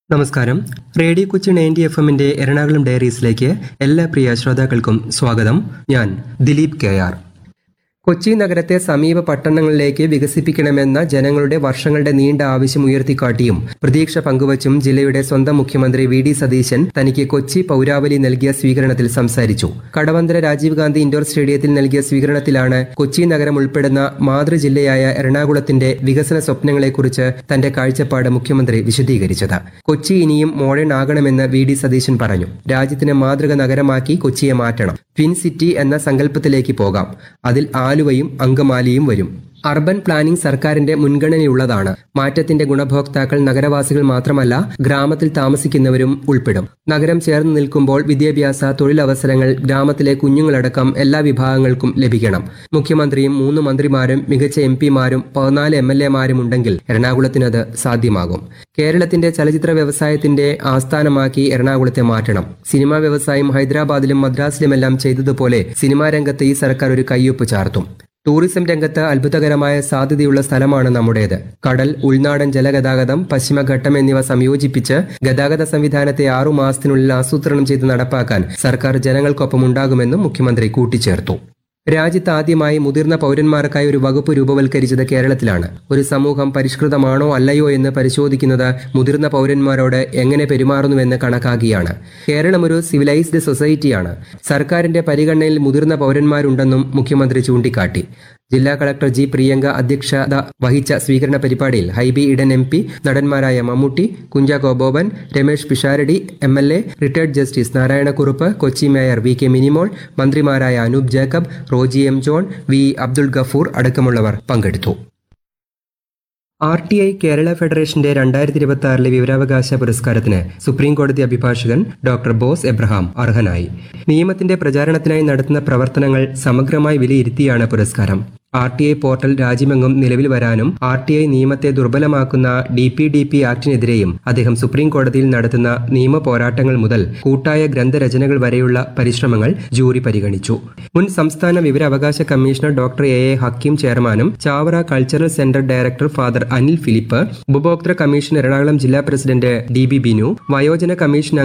നമസ്കാരം. റേഡിയോ കൊച്ചി 90 FM-ന്റെ എറണാകുളം ഡയറീസിലേക്ക് എല്ലാ പ്രിയ ശ്രോതാക്കൾക്കും സ്വാഗതം. ഞാൻ ദിലീപ് KR. കൊച്ചി നഗരത്തെ സമീപ പട്ടണങ്ങളിലേക്ക് വികസിപ്പിക്കണമെന്ന ജനങ്ങളുടെ വർഷങ്ങളുടെ നീണ്ട ആവശ്യം ഉയർത്തിക്കാട്ടിയും പ്രതീക്ഷ പങ്കുവച്ചും ജില്ലയുടെ സ്വന്തം മുഖ്യമന്ത്രി VD സതീശൻ തനിക്ക് കൊച്ചി പൗരാവലി നൽകിയ സ്വീകരണത്തിൽ സംസാരിച്ചു. കടവന്തര രാജീവ് ഗാന്ധി ഇൻഡോർ സ്റ്റേഡിയത്തിൽ നൽകിയ സ്വീകരണത്തിലാണ് കൊച്ചി നഗരം ഉൾപ്പെടുന്ന മാതൃജില്ലയായ എറണാകുളത്തിന്റെ വികസന സ്വപ്നങ്ങളെക്കുറിച്ച് തന്റെ കാഴ്ചപ്പാട് മുഖ്യമന്ത്രി വിശദീകരിച്ചത്. കൊച്ചി ഇനിയും മോഡേൺ ആകണമെന്ന് VD സതീശൻ പറഞ്ഞു. രാജ്യത്തിന് മാതൃക നഗരമാക്കി കൊച്ചിയെ മാറ്റണം. ട്വിൻ സിറ്റി എന്ന സങ്കല്പത്തിലേക്ക് പോകാം. അതിൽ ആലുവയും അങ്കമാലിയും വരും. അർബൻ പ്ലാനിംഗ് സർക്കാരിന്റെ മുൻഗണനയുള്ളതാണ്. മാറ്റത്തിന്റെ ഗുണഭോക്താക്കൾ നഗരവാസികൾ മാത്രമല്ല, ഗ്രാമത്തിൽ താമസിക്കുന്നവരും ഉൾപ്പെടും. നഗരം ചേർന്ന് നിൽക്കുമ്പോൾ വിദ്യാഭ്യാസ, തൊഴിലവസരങ്ങൾ ഗ്രാമത്തിലെ കുഞ്ഞുങ്ങളടക്കം എല്ലാ വിഭാഗങ്ങൾക്കും ലഭിക്കണം. മുഖ്യമന്ത്രിയും 3 മന്ത്രിമാരും മികച്ച MP-മാരും 14 MLA-മാരും ഉണ്ടെങ്കിൽ എറണാകുളത്തിനത് സാധ്യമാകും. കേരളത്തിന്റെ ചലച്ചിത്ര വ്യവസായത്തിന്റെ ആസ്ഥാനമാക്കി എറണാകുളത്തെ മാറ്റണം. സിനിമാ വ്യവസായം ഹൈദരാബാദിലും മദ്രാസിലുമെല്ലാം ചെയ്തതുപോലെ സിനിമാ രംഗത്ത് ഈ സർക്കാർ ഒരു കയ്യൊപ്പ് ചാർത്തും. ടൂറിസം രംഗത്ത് അത്ഭുതകരമായ സാധ്യതയുള്ള സ്ഥലമാണ് നമ്മുടേത്. കടൽ, ഉൾനാടൻ ജലഗതാഗതം, പശ്ചിമഘട്ടം എന്നിവ സംയോജിപ്പിച്ച് ഗതാഗത സംവിധാനത്തെ 6 മാസത്തിനുള്ളിൽ ആസൂത്രണം ചെയ്ത് നടപ്പാക്കാൻ സർക്കാർ ജനങ്ങൾക്കൊപ്പം ഉണ്ടാകുമെന്നും മുഖ്യമന്ത്രി കൂട്ടിച്ചേർത്തു. രാജ്യത്ത് ആദ്യമായി മുതിർന്ന പൗരന്മാർക്കായി ഒരു വകുപ്പ് രൂപവൽക്കരിച്ചത് കേരളത്തിലാണ്. ഒരു സമൂഹം പരിഷ്കൃതമാണോ അല്ലയോ എന്ന് പരിശോധിക്കുന്നത് മുതിർന്ന പൗരന്മാരോട് എങ്ങനെ പെരുമാറുന്നുവെന്ന് കണക്കാക്കിയാണ്. കേരളം ഒരു സിവിലൈസ്ഡ് സൊസൈറ്റിയാണ്. സർക്കാരിന്റെ പരിഗണനയിൽ മുതിർന്ന പൗരന്മാരുണ്ടെന്നും മുഖ്യമന്ത്രി ചൂണ്ടിക്കാട്ടി. ജില്ലാ കളക്ടർ G. പ്രിയങ്ക അധ്യക്ഷത വഹിച്ച സ്വീകരണ പരിപാടിയിൽ Hibi Eden MP, നടന്മാരായ Mammootty, Kunchacko Boban, Ramesh Pisharody MLA, retired justice Narayana Kurup, Kochi mayor VK Minimol, മന്ത്രിമാരായ Anoop Jacob, Roji M. John, V. Abdul Gafoor അടക്കമുള്ളവർ പങ്കെടുത്തു. RTI കേരള ഫെഡറേഷന്റെ 2026 വിവരാവകാശ പുരസ്കാരത്തിന് സുപ്രീംകോടതി അഭിഭാഷകൻ ഡോക്ടർ ബോസ് എബ്രഹാം അർഹനായി. നിയമത്തിന്റെ പ്രചാരണത്തിനായി നടത്തുന്ന പ്രവർത്തനങ്ങൾ സമഗ്രമായി വിലയിരുത്തിയാണ് പുരസ്കാരം. RTI പോർട്ടൽ രാജ്യമെങ്ങും നിലവിൽ വരാനും RTI നിയമത്തെ ദുർബലമാക്കുന്ന DPDP ആക്ടിനെതിരെയും അദ്ദേഹം സുപ്രീം കോടതിയിൽ നടത്തുന്ന നിയമ പോരാട്ടങ്ങൾ മുതൽ കൂട്ടായ ഗ്രന്ഥരചനകൾ വരെയുള്ള പരിശ്രമങ്ങൾ ജൂറി പരിഗണിച്ചു. മുൻ സംസ്ഥാന വിവരാവകാശ കമ്മീഷണർ ഡോക്ടർ AA ഹക്കീം ചെയർമാനും Chavara cultural centre director father Anil Philip, ഉപഭോക്തൃ കമ്മീഷൻ എറണാകുളം ജില്ലാ പ്രസിഡന്റ് DB ബിനു, വയോജന കമ്മീഷൻ